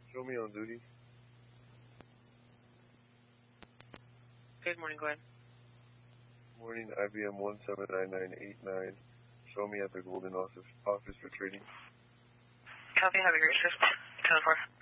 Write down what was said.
Show me on duty. Good morning, go ahead. Morning, IBM 179989. Show me at the Golden office for trading. Copy, have a great shift. 10-4.